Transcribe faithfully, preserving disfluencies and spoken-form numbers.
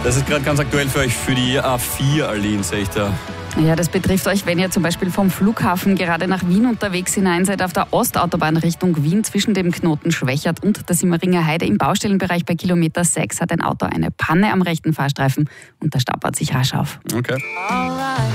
Das ist gerade ganz aktuell für euch für die A vier, Aline, sehe ich da. Ja, das betrifft euch, wenn ihr zum Beispiel vom Flughafen gerade nach Wien unterwegs hinein seid, auf der Ostautobahn Richtung Wien zwischen dem Knoten Schwächert und der Simmeringer Heide im Baustellenbereich bei Kilometer sechs hat ein Auto eine Panne am rechten Fahrstreifen und da stapelt sich rasch auf. Okay.